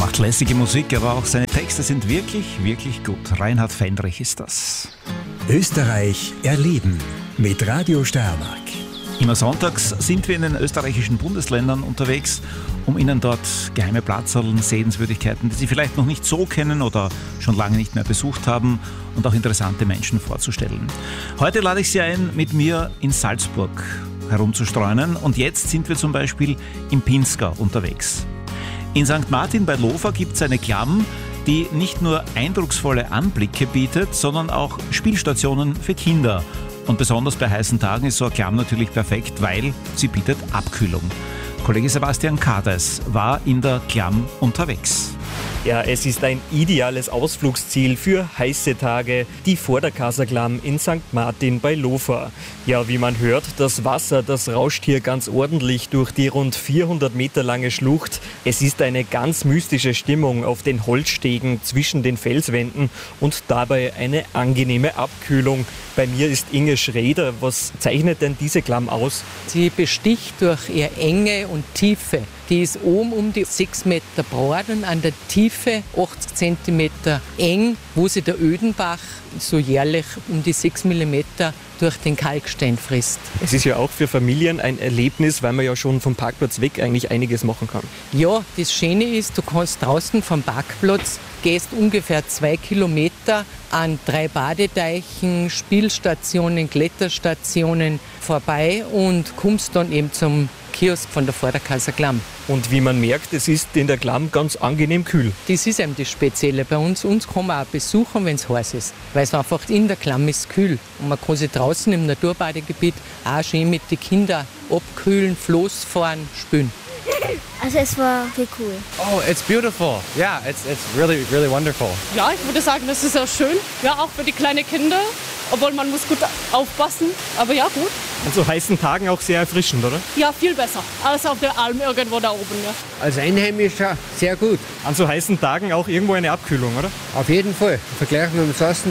Macht lässige Musik, aber auch seine Texte sind wirklich, wirklich gut. Reinhard Fendrich ist das. Österreich erleben mit Radio Steiermark. Immer sonntags sind wir in den österreichischen Bundesländern unterwegs, um Ihnen dort geheime Platzerln, Sehenswürdigkeiten, die Sie vielleicht noch nicht so kennen oder schon lange nicht mehr besucht haben, und auch interessante Menschen vorzustellen. Heute lade ich Sie ein, mit mir in Salzburg herumzustreunen, und jetzt sind wir zum Beispiel im Pinzgau unterwegs. In St. Martin bei Lofer gibt es eine Klamm, die nicht nur eindrucksvolle Anblicke bietet, sondern auch Spielstationen für Kinder. Und besonders bei heißen Tagen ist so eine Klamm natürlich perfekt, weil sie bietet Abkühlung. Kollege Sebastian Kades war in der Klamm unterwegs. Ja, es ist ein ideales Ausflugsziel für heiße Tage, die Vorderkaserklamm in St. Martin bei Lofer. Ja, wie man hört, das Wasser, das rauscht hier ganz ordentlich durch die rund 400 Meter lange Schlucht. Es ist eine ganz mystische Stimmung auf den Holzstegen zwischen den Felswänden und dabei eine angenehme Abkühlung. Bei mir ist Inge Schrader. Was zeichnet denn diese Klamm aus? Sie besticht durch ihre Enge und Tiefe. Die ist oben um die 6 Meter breit und an der Tiefe 80 Zentimeter eng, wo sich der Ödenbach so jährlich um die 6 Millimeter durch den Kalkstein frisst. Es ist ja auch für Familien ein Erlebnis, weil man ja schon vom Parkplatz weg eigentlich einiges machen kann. Ja, das Schöne ist, du kannst draußen vom Parkplatz, gehst ungefähr 2 Kilometer an 3 Badeteichen, Spielstationen, Kletterstationen vorbei und kommst dann eben zum Kiosk von der Vorderkaserklamm. Und wie man merkt, es ist in der Klamm ganz angenehm kühl. Das ist eben das Spezielle bei uns. Uns kann man auch besuchen, wenn es heiß ist. Weil es einfach in der Klamm ist kühl. Und man kann sich draußen im Naturbadegebiet auch schön mit den Kindern abkühlen, Floß fahren, spielen. Also es war viel cool. Oh, it's beautiful. Yeah, it's really, really wonderful. Ja, ich würde sagen, das ist sehr schön. Ja, auch für die kleinen Kinder. Obwohl man muss gut aufpassen. Aber ja, gut. An so heißen Tagen auch sehr erfrischend, oder? Ja, viel besser als auf der Alm irgendwo da oben. Ja. Als Einheimischer sehr gut. An so heißen Tagen auch irgendwo eine Abkühlung, oder? Auf jeden Fall. Im Vergleich mit dem Sassen,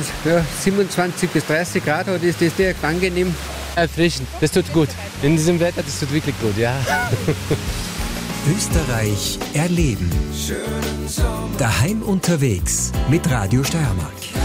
27 bis 30 Grad hat, ist das direkt angenehm. Erfrischend, das tut gut. In diesem Wetter, das tut wirklich gut, ja. Österreich erleben. Daheim unterwegs mit Radio Steiermark.